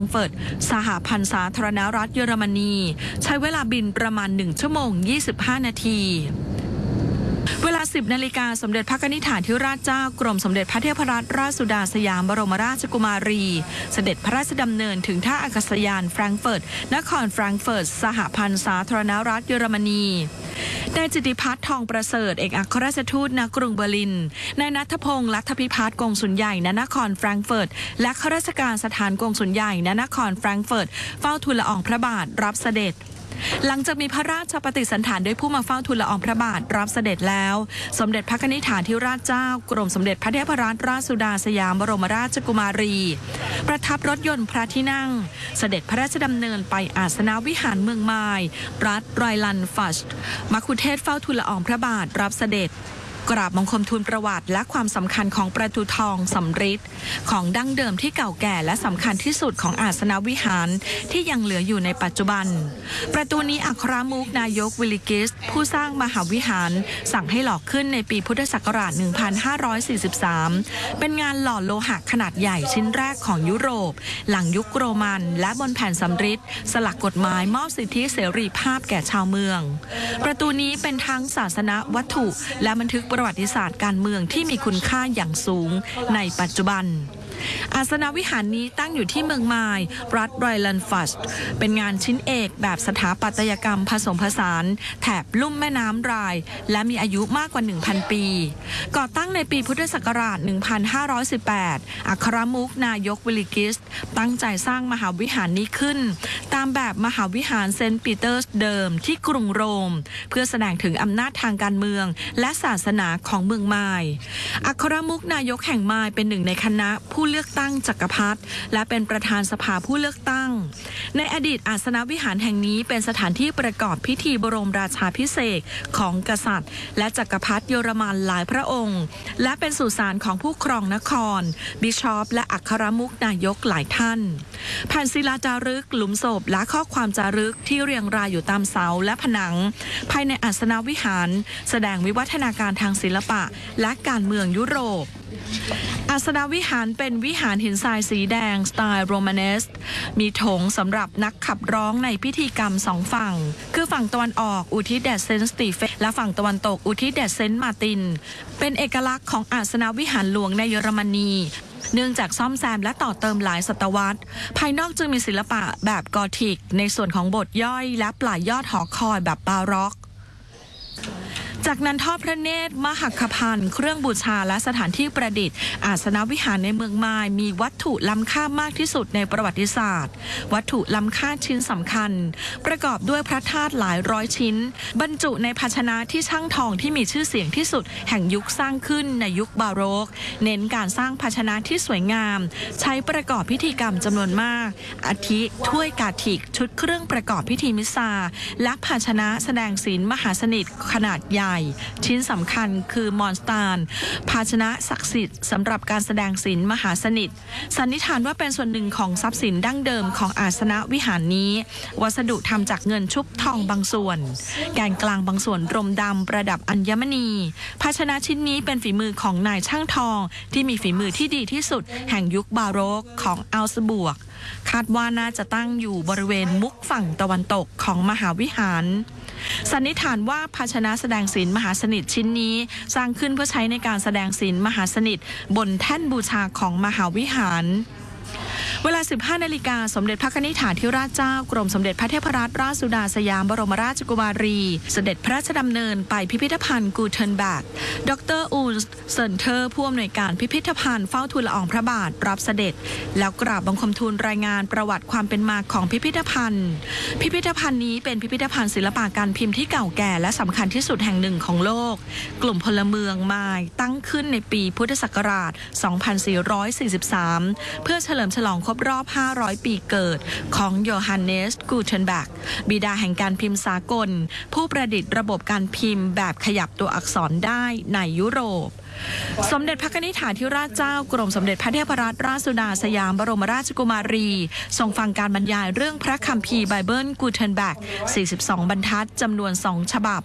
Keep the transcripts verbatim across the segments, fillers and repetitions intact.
เฟิร์ตสหพันธ์สาธารณรัฐเยอรมนีใช้เวลาบินประมาณหนึ่งชั่วโมงยี่สิบห้านาทีเวลาสิบนาฬิกาสมเด็จพระนิธิฐานธิราชเจ้ากรมสมเด็จพระเทพรัตนราชสุดาสยามบรมราชกุมารีเสด็จพระราชดำเนินถึงท่าอากาศยานแฟรงก์เฟิร์ตนครแฟรงก์เฟิร์ตสหพันธ์สาธารณรัฐเยอรมนีนายจิตติพัฒน์ทองประเสริฐเอกอัครราชทูตณกรุงเบอร์ลินนายณัฐพงษ์ลัทธพิพัฒน์กงสุลใหญ่ณนครแฟรงก์เฟิร์ตและข้าราชการสถานกงสุลใหญ่ณนครแฟรงก์เฟิร์ตเฝ้าทูลละอองพระบาทรับเสด็จหลังจากมีพระราชปฏิสันถานด้วยผู้มาเฝ้าทูลละอองพระบาทรับเสด็จแล้วสมเด็จพระนิธิฐานธิราชเจ้ากรมสมเด็จพระเทพรัตนราชสุดาสยามบรมราชกุมารีประทับรถยนต์พระที่นั่งเสด็จพระราชดำเนินไปอาสนวิหารเมืองไมล์รัฐไรลันฟัชมัคคุเทศก์เฝ้าทูลละอองพระบาทรับเสด็จกราบบังคมทูลประวัติและความสำคัญของประตูทองสำริดของดั้งเดิมที่เก่าแก่และสำคัญที่สุดของอาสนวิหารที่ยังเหลืออยู่ในปัจจุบันประตูนี้อัครมุขนายกวิลิกิสผู้สร้างมหาวิหารสั่งให้หล่อขึ้นในปีพุทธศักราช หนึ่งพันห้าร้อยสี่สิบสาม เป็นงานหล่อโลหะขนาดใหญ่ชิ้นแรกของยุโรปหลังยุคโรมันและบนแผ่นสำริดสลักกฎหมายมอบสิทธิเสรีภาพแก่ชาวเมืองประตูนี้เป็นทั้งศาสนวัตถุและบันทึกประวัติศาสตร์การเมืองที่มีคุณค่าอย่างสูงในปัจจุบันอาสนวิหารนี้ตั้งอยู่ที่เมืองไมล์รัฐไรลันฟัชเป็นงานชิ้นเอกแบบสถาปัตยกรรมผสมผสานแถบลุ่มแม่น้ำไรน์และมีอายุมากกว่า หนึ่งพัน ปีก่อตั้งในปีพุทธศักราช หนึ่งพันห้าร้อยสิบแปด อัครมุขนายกวิลิกิสตั้งใจสร้างมหาวิหารนี้ขึ้นตามแบบมหาวิหารเซนต์ปีเตอร์สเดิมที่กรุงโรมเพื่อแสดงถึงอำนาจทางการเมืองและศาสนาของเมืองไมล์อัครมุขนายกแห่งไมล์เป็นหนึ่งในคณะผู้เลือกตั้งจักรพรรดิและเป็นประธานสภาผู้เลือกตั้งในอดีตอาสนวิหารแห่งนี้เป็นสถานที่ประกอบพิธีบรมราชาภิเษกของกษัตริย์และจักรพรรดิเยอรมันหลายพระองค์และเป็นสุสานของผู้ครองนครบิชอปและอัครมุขนายกหลายท่านแผ่นศิลาจารึกหลุมศพและข้อความจารึกที่เรียงรายอยู่ตามเสาและผนังภายในอาสนวิหารแสดงวิวัฒนาการทางศิลปะและการเมืองยุโรปอาสนวิหารเป็นวิหารหินทรายสีแดงสไตล์โรมาเนสมีโถงสำหรับนักขับร้องในพิธีกรรมสองฝั่งคือฝั่งตะวันออกอุทิศแด่เซนต์สตีเฟนและฝั่งตะวันตกอุทิศแด่เซนต์มาร์ตินเป็นเอกลักษณ์ของอาสนวิหารหลวงในเยอรมนีเนื่องจากซ่อมแซมและต่อเติมหลายศตวรรษภายนอกจึงมีศิลปะแบบกอธิกในส่วนของโบสถ์ย่อยและปลายยอดหอคอยแบบบาร็อกจากนั้นทอดพระเนตรมหัคคภัณฑ์เครื่องบูชาและสถานที่ประดิษฐ์อาสนวิหารในเมืองไมล์มีวัตถุล้ำค่ามากที่สุดในประวัติศาสตร์วัตถุล้ำค่าชิ้นสำคัญประกอบด้วยพระธาตุหลายร้อยชิ้นบรรจุในภาชนะที่ช่างทองที่มีชื่อเสียงที่สุดแห่งยุคสร้างขึ้นในยุคบาโรกเน้นการสร้างภาชนะที่สวยงามใช้ประกอบพิธีกรรมจำนวนมากอาทิถ้วยกาถิกชุดเครื่องประกอบพิธีมิสซาและภาชนะแสดงศีลมหาสนิทขนาดใหญ่ชิ้นสำคัญคือมอนสตานภาชนะศักดิ์สิทธิ์สำหรับการแสดงศีลมหาสนิทสันนิษฐานว่าเป็นส่วนหนึ่งของทรัพย์สินดั้งเดิมของอาสนวิหารนี้วัสดุทำจากเงินชุบทองบางส่วนแกนกลางบางส่วนรมดำประดับอัญมณีภาชนะชิ้นนี้เป็นฝีมือของนายช่างทองที่มีฝีมือที่ดีที่สุดแห่งยุคบาโรกของอัลสบวกคาดว่าน่าจะตั้งอยู่บริเวณมุกฝั่งตะวันตกของมหาวิหารสันนิษฐานว่าภาชนะแสดงศีลมหาสนิทชิ้นนี้สร้างขึ้นเพื่อใช้ในการแสดงศีลมหาสนิทบนแท่นบูชาของมหาวิหารเวลา สิบห้านาฬิกาสมเด็จพระนิธิฐานธิราชเจ้ากรมสมเด็จพระเทพรัตนราชสุดาสยามบรมราชกุมารีเสด็จพระราชดำเนินไปพิพิธภัณฑ์กูเทนแบกดรอูนส์เซนเทอร์ผู้อำนวยการพิพิธภัณฑ์เฝ้าทูลละอองพระบาทรับเสด็จแล้วกราบบังคมทูลรายงานประวัติความเป็นมาของพิพิธภัณฑ์พิพิธภัณฑ์นี้เป็นพิพิธภัณฑ์ศิลปะการพิมพ์ที่เก่าแก่และสำคัญที่สุดแห่งหนึ่งของโลกกลุ่มพลเมืองไมล์ตั้งขึ้นในปีพุทธศักราช สองพันสี่ร้อยสี่สิบสาม เพื่อเฉลิมฉลองครบรอบห้าร้อยปีเกิดของโยฮันเนส กูเทนแบกบิดาแห่งการพิมพ์สากลผู้ประดิษฐ์ระบบการพิมพ์แบบขยับตัวอักษรได้ในยุโรปสมเด็จพระนิธิฐานธิราชเจ้ากรมสมเด็จพระเทพรัตนราชสุดาสยามบรมราชกุมารีทรงฟังการบรรยายเรื่องพระคัมภีร์ไบเบิลกูเทนแบก สี่สิบสอง บรรทัดจำนวนสองฉบับ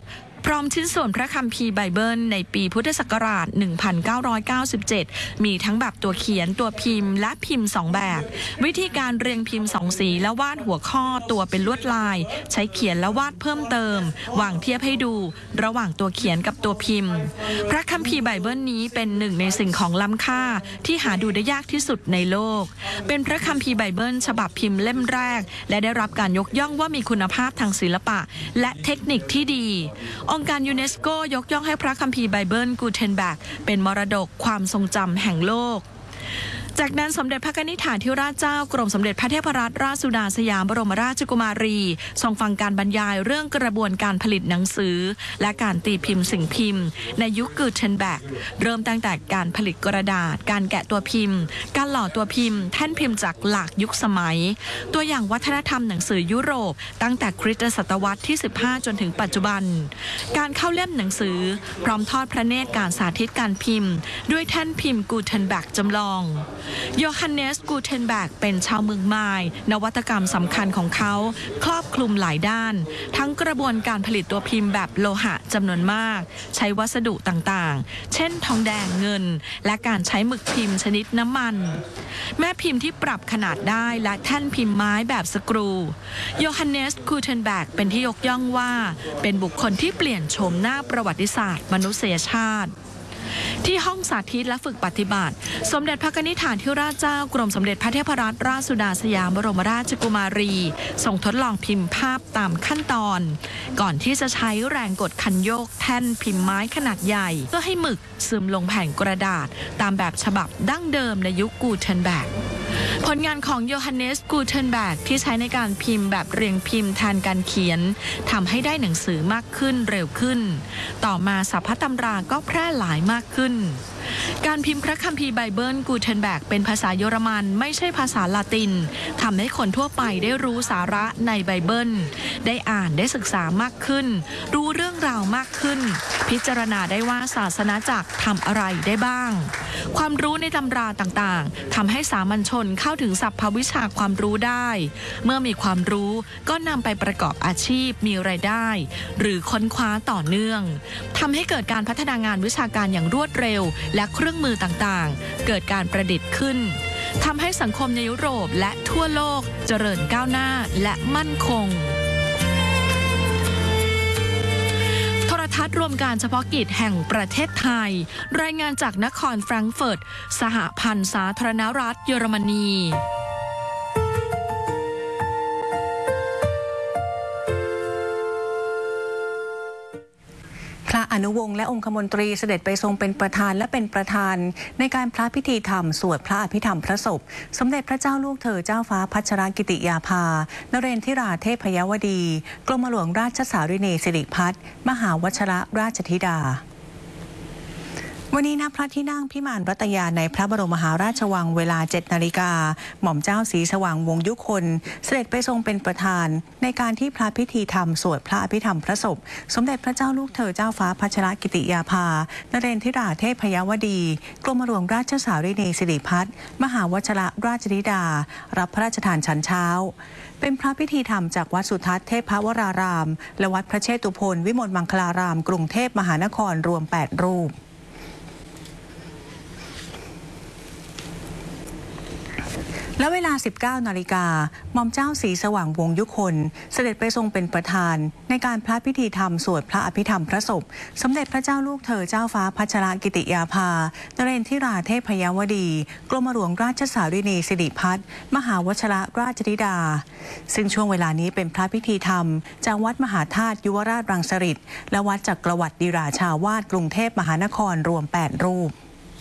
พร้อมชิ้นส่วนพระคัมภีร์ไบเบิลในปีพุทธศักราช หนึ่งพันเก้าร้อยเก้าสิบเจ็ด มีทั้งแบบตัวเขียนตัวพิมพ์และพิมพ์สองแบบวิธีการเรียงพิมพ์สองสีและวาดหัวข้อตัวเป็นลวดลายใช้เขียนและวาดเพิ่มเติมวางเทียบให้ดูระหว่างตัวเขียนกับตัวพิมพ์พระคัมภีร์ไบเบิลนี้เป็นหนึ่งในสิ่งของล้ำค่าที่หาดูได้ยากที่สุดในโลกเป็นพระคัมภีร์ไบเบิลฉบับพิมพ์เล่มแรกและได้รับการยกย่องว่ามีคุณภาพทางศิลปะและเทคนิคที่ดีองค์การยูเนสโกยกย่องให้พระคัมภีร์ไบเบิลกูเทนแบกเป็นมรดกความทรงจำแห่งโลกจากนั้นสมเด็จพระนิธิฐานธิราชเจ้ากรมสมเด็จพระเทพรัตนราชสุดาสยามบรมราชกุมารีทรงฟังการบรรยายเรื่องกระบวนการผลิตหนังสือและการตีพิมพ์สิ่งพิมพ์ในยุคกูเทนแบกเริ่มตั้งแต่การผลิตกระดาษการแกะตัวพิมพ์การหล่อตัวพิมพ์แท่นพิมพ์จากหลากยุคสมัยตัวอย่างวัฒนธรรมหนังสือยุโรปตั้งแต่คริสตศตวรรษที่สิบห้าจนถึงปัจจุบันการเข้าเล่มหนังสือพร้อมทอดพระเนตรการสาธิตการพิมพ์ด้วยแท่นพิมพ์กูเทนแบกจำลองโยฮันเนส กูเทนแบกเป็นชาวเมืองไมล์นวัตกรรมสำคัญของเขาครอบคลุมหลายด้านทั้งกระบวนการผลิตตัวพิมพ์แบบโลหะจำนวนมากใช้วัสดุต่างๆเช่นทองแดงเงินและการใช้หมึกพิมพ์ชนิดน้ำมันแม่พิมพ์ที่ปรับขนาดได้และแท่นพิมพ์ไม้แบบสกรูโยฮันเนส กูเทนแบกเป็นที่ยกย่องว่าเป็นบุคคลที่เปลี่ยนโฉมหน้าประวัติศาสตร์มนุษยชาติที่ห้องสาธิตและฝึกปฏิบัติสมเด็จพระนิธิฐานธิราชเจ้ากรมสมเด็จพระเทพรัตนราชสุดาสยามบรมราชกุมารีส่งทดลองพิมพ์ภาพตามขั้นตอนก่อนที่จะใช้แรงกดคันโยกแท่นพิมพ์ไม้ขนาดใหญ่เพื่อให้หมึกซึมลงแผ่นกระดาษตามแบบฉบับดั้งเดิมในยุคกูเทนแบกผลงานของโยฮันเนส กูเทนแบกที่ใช้ในการพิมพ์แบบเรียงพิมพ์แทนการเขียนทำให้ได้หนังสือมากขึ้นเร็วขึ้นต่อมาสรรพตำราก็แพร่หลายมากขึ้นการพิมพ์พระคัมภีร์ไบเบิลกูเทนแบกเป็นภาษาเยอรมันไม่ใช่ภาษาลาตินทำให้คนทั่วไปได้รู้สาระในไบเบิลได้อ่านได้ศึกษามากขึ้นรู้เรื่องราวมากขึ้นพิจารณาได้ว่าศาสนาจักรทำอะไรได้บ้างความรู้ในตำราต่างๆทำให้สามัญชนเข้าถึงสรรพวิชาความรู้ได้เมื่อมีความรู้ก็นำไปประกอบอาชีพมีรายได้หรือค้นคว้าต่อเนื่องทำให้เกิดการพัฒนางานวิชาการอย่างรวดเร็วและเครื่องมือต่างๆเกิดการประดิษฐ์ขึ้นทำให้สังคมในยุโรปและทั่วโลกเจริญก้าวหน้าและมั่นคงโทรทัศน์รวมการเฉพาะกิจแห่งประเทศไทยรายงานจากนครแฟรงก์เฟิร์ตสหพันธ์สาธารณรัฐเยอรมนีพระอนุวงศ์และองคมนตรีเสด็จไปทรงเป็นประธานและเป็นประธานในการพระพิธีธรรมสวดพระอภิธรรมพระศพสมเด็จพระเจ้าลูกเธอเจ้าฟ้าพัชรกิติยาภานเรนทิราเทพยวดีกรมหลวงราชสารินีสิริพัฒน์มหาวชรราชธิดาวันนี้ณพระที่นั่งพิมานรัตยาในพระบรมมหาราชวังเวลาเจ็ดนาฬิกาหม่อมเจ้าศรีสว่างวงศ์ยุคนเสด็จไปทรงเป็นประธานในการที่พระพิธีธรรมสวดพระอภิธรรมพระศพสมเด็จพระเจ้าลูกเธอเจ้าฟ้าพัชรกิติยาภานเรนทิราเทพยวดีกรมหลวงราชสารินีสิริพัฒน์มหาวชรราชธิดารับพระราชทานฉันเช้าเป็นพระพิธีธรรมจากวัดสุทัศน์เทพวรารามและวัดพระเชตุพนวิมลมังคลารามกรุงเทพมหานครรวมแปดรูปและเวลา สิบเก้านาฬิกาหม่อมเจ้าศรีสว่างวงศ์ยุคนเสด็จไปทรงเป็นประธานในการพระพิธีธรรมสวดพระอภิธรรมพระศพสมเด็จพระเจ้าลูกเธอเจ้าฟ้าพัชรกิติยาภานเรนทิราเทพยวดีกรมหลวงราชสารินีสิริพัฒน์มหาวชรราชธิดาซึ่งช่วงเวลานี้เป็นพระพิธีธรรมจากวัดมหาธาตุยุวราชรังสฤษฎ์และวัดจักรวรรดิราชาวาสกรุงเทพมหานครรวมแปดรูป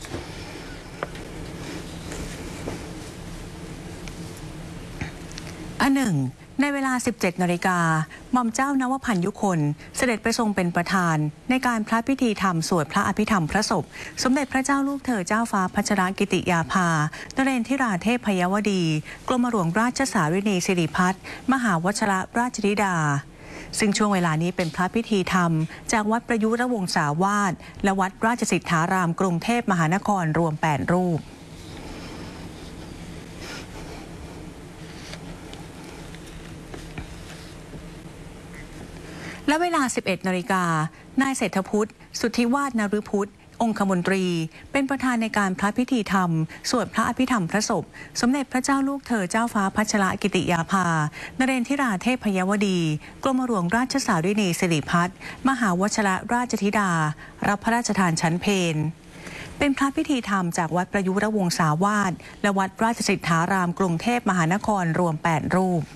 อันหนึ่งในเวลา สิบเจ็ดนาฬิกาหม่อมเจ้านวพันธ์ยุคนเสด็จไปทรงเป็นประธานในการพระพิธีธรรมสวดพระอภิธรรมพระศพสมเด็จพระเจ้าลูกเธอเจ้าฟ้าพัชรกิติยาภานเรนทิราเทพยวดีกรมหลวงราชสารินีสิริพัฒน์มหาวชรราชธิดาซึ่งช่วงเวลานี้เป็นพระพิธีธรรมจากวัดประยุรวงศาวาสและวัดราชสิทธารามกรุงเทพมหานครรวมแปดรูปและเวลา สิบเอ็ดนาฬิกา นายเศรษฐพุทธ สุทธิวาฒนฤพุทธองคมนตรีเป็นประธานในการพระพิธีธรรมสวดพระอภิธรรมพระศพสมเด็จพระเจ้าลูกเธอเจ้าฟ้าพัชรกิติยาภานเรนทิราเทพยวดีกรมหลวงราชสารินีสิริพัฒน์มหาวชรราชธิดารับพระราชทานชั้นเพลเป็นพระพิธีธรรมจากวัดประยุรวงศาวาสและวัดราชสิทธารามกรุงเทพมหานครรวมแปดรูป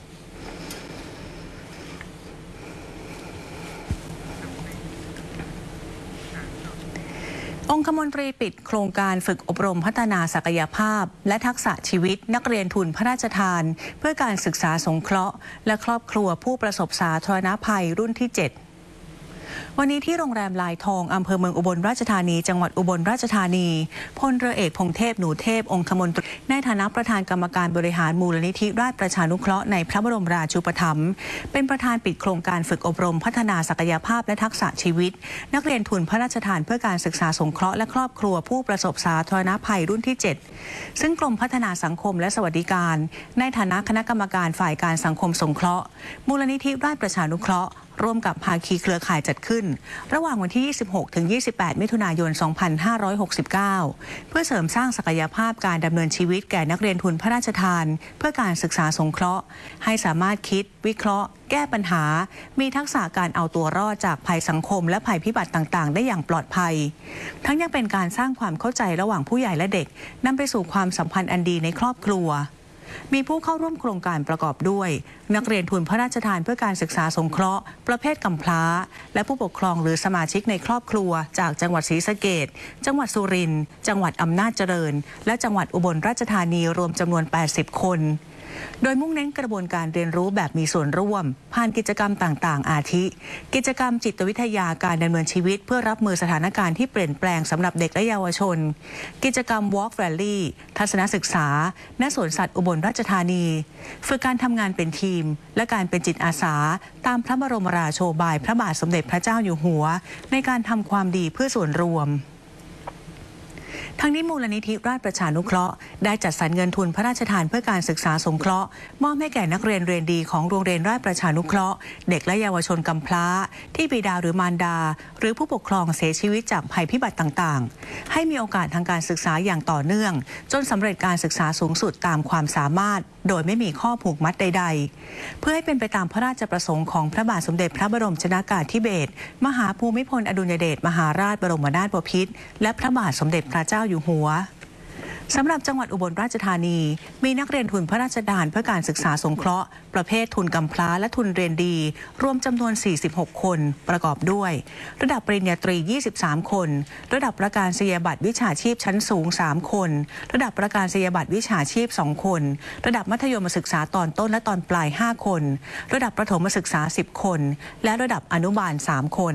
องคมนตรีปิดโครงการฝึกอบรมพัฒนาศักยภาพและทักษะชีวิตนักเรียนทุนพระราชทานเพื่อการศึกษาสงเคราะห์และครอบครัวผู้ประสบสาธารณภัยรุ่นที่เจ็ดวันนี้ที่โรงแรมลายทองอำเภอเมืองอุบลราชธานีจังหวัดอุบลราชธานีพลเรือเอกพงเทพหนูเทพองคมนตรีในฐานะประธานกรรมการบริหารมูลนิธิราชประชานุเคราะห์ในพระบรมราชูปถัมภ์เป็นประธานปิดโครงการฝึกอบรมพัฒนาศักยภาพและทักษะชีวิตนักเรียนทุนพระราชทานเพื่อการศึกษาสงเคราะห์และครอบครัวผู้ประสบสาธารณภัยรุ่นที่เจ็ดซึ่งกรมพัฒนาสังคมและสวัสดิการในฐานะคณะกรรมการฝ่ายการสังคมสงเคราะห์มูลนิธิราชประชานุเคราะห์ร่วมกับภาคีเครือข่ายจัดขึ้นระหว่างวันที่ ยี่สิบหกถึงยี่สิบแปด มิถุนายน สองพันห้าร้อยหกสิบเก้า เพื่อเสริมสร้างศักยภาพการดำเนินชีวิตแก่นักเรียนทุนพระราชทานเพื่อการศึกษาสงเคราะห์ให้สามารถคิดวิเคราะห์แก้ปัญหามีทักษะการเอาตัวรอดจากภัยสังคมและภัยพิบัติต่างๆได้อย่างปลอดภัยทั้งยังเป็นการสร้างความเข้าใจระหว่างผู้ใหญ่และเด็กนำไปสู่ความสัมพันธ์อันดีในครอบครัวมีผู้เข้าร่วมโครงการประกอบด้วยนักเรียนทุนพระราชทานเพื่อการศึกษาสงเคราะห์ประเภทกำพร้าและผู้ปกครองหรือสมาชิกในครอบครัวจากจังหวัดศรีสะเกษจังหวัดสุรินทร์จังหวัดอำนาจเจริญและจังหวัดอุบลราชธานีรวมจำนวนแปดสิบคนโดยมุ่งเน้นกระบวนการเรียนรู้แบบมีส่วนร่วมผ่านกิจกรรมต่างๆอาทิกิจกรรมจิตวิทยาการดำเนินชีวิตเพื่อรับมือสถานการณ์ที่เปลี่ยนแปลงสำหรับเด็กและเยาวชนกิจกรรม Walk Rally ทัศนศึกษาณสวนสัตว์อุบลราชธานีฝึกการทำงานเป็นทีมและการเป็นจิตอาสาตามพระบรมราโชบายพระบาทสมเด็จพระเจ้าอยู่หัวในการทำความดีเพื่อส่วนรวมทั้งนี้มูลนิธิราชประชานุเคราะห์ได้จัดสรรเงินทุนพระราชทานเพื่อการศึกษาสงเคราะห์มอบให้แก่นักเรียนเรียนดีของโรงเรียนราชประชานุเคราะห์เด็กและเยาวชนกำพร้าที่บิดาหรือมารดาหรือผู้ปกครองเสียชีวิตจากภัยพิบัติต่างๆให้มีโอกาสทางการศึกษาอย่างต่อเนื่องจนสำเร็จการศึกษาสูงสุดตามความสามารถโดยไม่มีข้อผูกมัดใดๆเพื่อให้เป็นไปตามพระราชประสงค์ของพระบาทสมเด็จพระบรมชนกาธิเบศรมหาภูมิพลอดุลยเดชมหาราชบรมนาถบพิตรและพระบาทสมเด็จพระเจ้าอยู่หัวสำหรับจังหวัดอุบลราชธานีมีนักเรียนทุนพระราชทานเพื่อการศึกษาสงเคราะห์ประเภททุนกำพร้าและทุนเรียนดีรวมจำนวนสี่สิบหกคนประกอบด้วยระดับปริญญาตรียี่สิบสามคนระดับประกาศนียบัตรวิชาชีพชั้นสูงสามคนระดับประกาศนียบัตรวิชาชีพสองคนระดับมัธยมศึกษาตอนต้นและตอนปลายห้าคนระดับประถมศึกษาสิบคนและระดับอนุบาลสามคน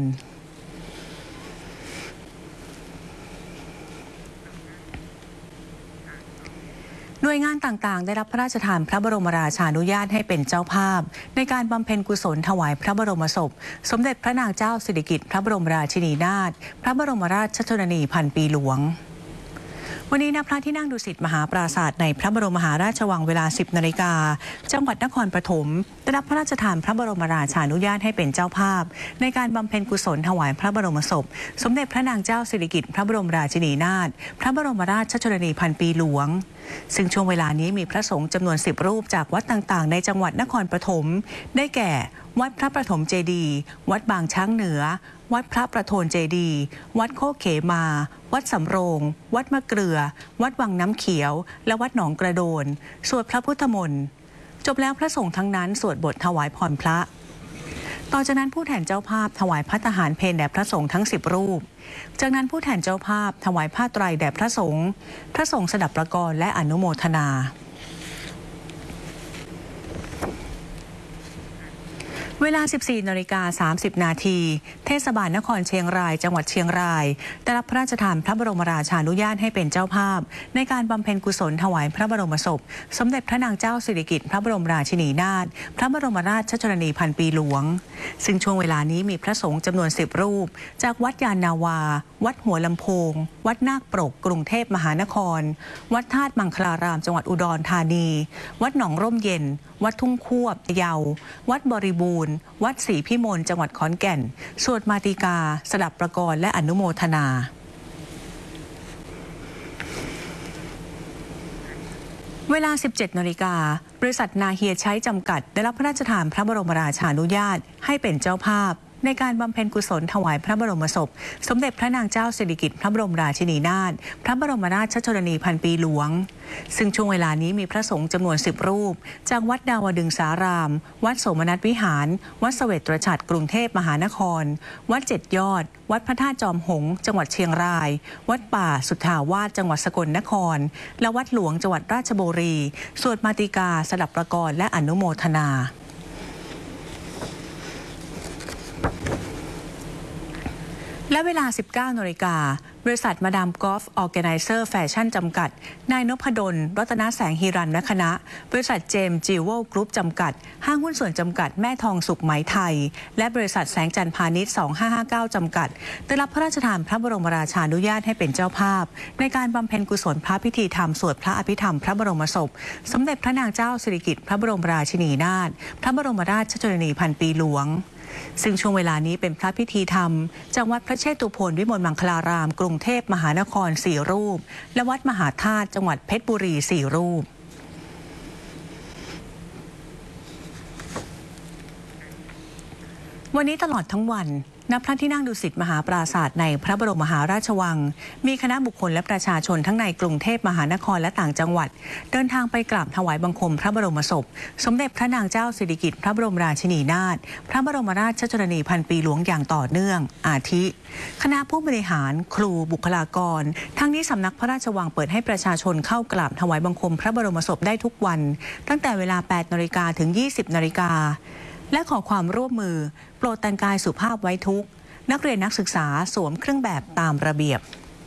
หน่วยงานต่างๆได้รับพระราชทานพระบรมราชานุญาตให้เป็นเจ้าภาพในการบำเพ็ญกุศลถวายพระบรมศพสมเด็จพระนางเจ้าสิริกิติ์พระบรมราชินีนาถพระบรมราชชนนีพันปีหลวงวันนี้ณพระที่นั่งดุสิตมหาปราสาทในพระบรมมหาราชวังเวลา สิบนาฬิกาจังหวัดนครปฐมได้รับพระราชทานพระบรมราชานุญาตให้เป็นเจ้าภาพในการบำเพ็ญกุศลถวายพระบรมศพสมเด็จพระนางเจ้าสิริกิติ์พระบรมราชินีนาถพระบรมราชชนนีพันปีหลวงซึ่งช่วงเวลานี้มีพระสงฆ์จำนวนสิบรูปจากวัดต่างๆในจังหวัดนครปฐมได้แก่วัดพระประถมเจดีย์วัดบางช้างเหนือวัดพระประโทนเจดีย์วัดโคกเขมาวัดสำโรงวัดมะเกลือวัดวังน้ำเขียวและวัดหนองกระโดนสวดพระพุทธมนต์จบแล้วพระสงฆ์ทั้งนั้นสวดบทถวายพรพระต่อจากนั้นผู้แทนเจ้าภาพถวายภัตตาหารเพลแด่พระสงฆ์ทั้งสิบรูปจากนั้นผู้แทนเจ้าภาพถวายผ้าไตรแด่พระสงฆ์พระสงฆ์สดับประกรและอนุโมทนาเวลา สิบสี่นาฬิกาสามสิบนาทีเทศบาลนครเชียงรายจังหวัดเชียงรายได้รับพระราชทานพระบรมราชานุญาตให้เป็นเจ้าภาพในการบำเพ็ญกุศลถวายพระบรมศพสมเด็จพระนางเจ้าสิริกิติ์พระบรมราชินีนาถพระบรมราชชนนีพันปีหลวงซึ่งช่วงเวลานี้มีพระสงฆ์จำนวนสิบรูปจากวัดยานนาวาวัดหัวลำโพงวัดนาคปรกกรุงเทพมหานครวัดธาตุมังคลารามจังหวัดอุดรธานีวัดหนองร่มเย็นวัดทุ่งควบเยาวัดบริบูรณ์วัดศรีพิมลจังหวัดขอนแก่นสวดมาติกาสดับประกรณ์และอนุโมทนาเวลา สิบเจ็ดนาฬิกา บริษัทนาเฮียใช้จำกัดได้รับพระราชทานพระบรมราชานุญาตให้เป็นเจ้าภาพในการบำเพ็ญกุศลถวายพระบรมศพสมเด็จพระนางเจ้าสิริกิติ์พระบรมราชินีนาถพระบรมราชชนนีพันปีหลวงซึ่งช่วงเวลานี้มีพระสงฆ์จำนวนสิบรูปจากวัดดาวดึงสารามวัดโสมนัสวิหารวัดเสวตตรฉัตรกรุงเทพมหานครวัดเจ็ดยอดวัดพระธาตุจอมหงส์จังหวัดเชียงรายวัดป่าสุทธาวาสจังหวัดสกลนครและวัดหลวงจังหวัดราชบุรีสวดมาติกาสดับประกรณ์และอนุโมทนาและเวลา สิบเก้านาฬิกา บริษัทมาดามกอล์ฟออร์แกไนเซอร์แฟชั่นจำกัดนายนพดลรัตนแสงฮิรัญและคณะบริษัทเจมส์จิวเวลกรุ๊ปจำกัดห้างหุ้นส่วนจำกัดแม่ทองสุขไหมไทยและบริษัทแสงจันทร์พาณิชย์สองห้าห้าเก้าจำกัดได้รับพระราชทานพระบรมราชานุญาตให้เป็นเจ้าภาพในการบำเพ็ญกุศลพระพิธีธรรมสวดพระอภิธรรมพระบรมศพสมเด็จพระนางเจ้าสิริกิติ์พระบรมราชินีนาถพระบรมราชชนนีพันปีหลวงซึ่งช่วงเวลานี้เป็นพระพิธีธรรมจากวัดพระเชตุพนวิมลมังคลารามกรุงเทพมหานครสี่รูปและวัดมหาธาตุจังหวัดเพชรบุรีสี่รูปวันนี้ตลอดทั้งวันณพระที่นั่งดุสิตมหาปราสาทในพระบรมมหาราชวังมีคณะบุคคลและประชาชนทั้งในกรุงเทพมหานครและต่างจังหวัดเดินทางไปกราบถวายบังคมพระบรมศพสมเด็จพระนางเจ้าสิริกิติ์พระบรมราชินีนาถพระบรมราชชนนีพันปีหลวงอย่างต่อเนื่องอาทิคณะผู้บริหารครูบุคลากรทั้งนี้สำนักพระราชวังเปิดให้ประชาชนเข้ากราบถวายบังคมพระบรมศพได้ทุกวันตั้งแต่เวลา แปดนาฬิกา ถึง ยี่สิบนาฬิกาและขอความร่วมมือโปรดแต่งกายสุภาพไว้ทุกข์นักเรียนนักศึกษาสวมเครื่องแบบตามระเบียบ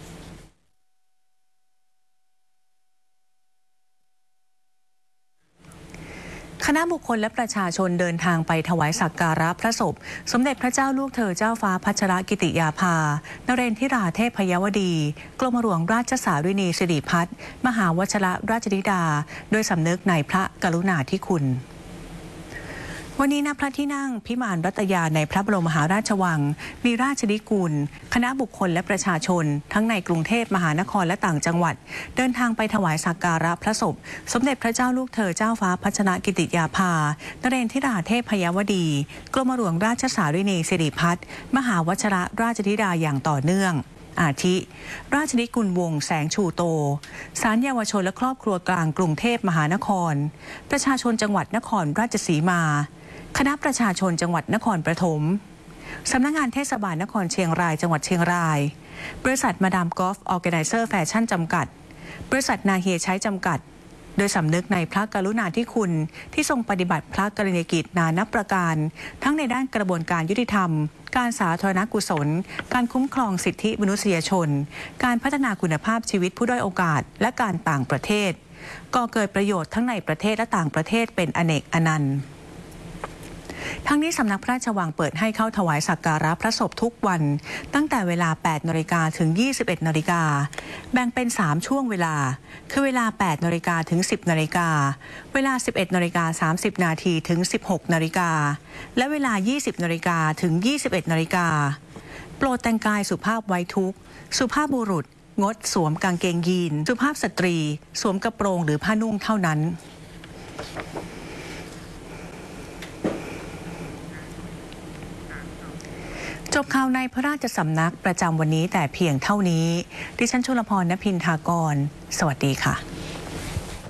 คณะบุคคลและประชาชนเดินทางไปถวายสักการะพระศพสมเด็จพระเจ้าลูกเธอเจ้าฟ้าพัชรกิติยาภานเรนทิราเทพยวดีกรมหลวงราชสารินีสิริพัฒน์มหาวชิรราชธิดาโดยสำนึกในพระกรุณาธิคุณวันนี้ณพระที่นั่งพิมานรัตยาในพระบรมมหาราชวังมีราชนิกูลคณะบุคคลและประชาชนทั้งในกรุงเทพมหานครและต่างจังหวัดเดินทางไปถวายสักการะพระศพสมเด็จพระเจ้าลูกเธอเจ้าฟ้าพัชรกิติยาภานเรนทิราเทพยวดีกรมหลวงราชสารินีสิริพัฒน์มหาวชิรราชธิดาอย่างต่อเนื่องอาทิราชนิกุลวงศ์แสงชูโตศาลเยาวชนและครอบครัวกลางกรุงเทพมหานครประชาชนจังหวัดนครราชสีมาคณะประชาชนจังหวัดนครปฐมสำนักงานเทศบาลนครเชียงรายจังหวัดเชียงรายบริษัทมาดามกอล์ฟออร์แกไนเซอร์แฟชั่นจำกัดบริษัทนาเฮียใช้จำกัดโดยสำนึกในพระกรุณาธิคุณที่ทรงปฏิบัติพระกรณียกิจนานับประการทั้งในด้านกระบวนการยุติธรรมการสาธารณกุศลการคุ้มครองสิทธิมนุษยชนการพัฒนาคุณภาพชีวิตผู้ด้อยโอกาสและการต่างประเทศก่อเกิดประโยชน์ทั้งในประเทศและต่างประเทศเป็นอเนกอนันต์ทั้งนี้สำนักพระราชวังเปิดให้เข้าถวายสักการะพระศพทุกวันตั้งแต่เวลา แปดนาฬิกา ถึง ยี่สิบเอ็ดนาฬิกาแบ่งเป็นสามช่วงเวลาคือเวลา แปดนาฬิกา ถึง สิบนาฬิกาเวลา สิบเอ็ดนาฬิกาสามสิบนาที ถึง สิบหกนาฬิกาและเวลา ยี่สิบนาฬิกา ถึง ยี่สิบเอ็ดนาฬิกาโปรดแต่งกายสุภาพไว้ทุกข์สุภาพบุรุษงดสวมกางเกงยีนสุภาพสตรีสวมกระโปรงหรือผ้านุ่งเท่านั้นจบข่าวในพระราชสำนักประจำวันนี้แต่เพียงเท่านี้ดิฉันชุลพร ณ พินทากรสวัสดีค่ะ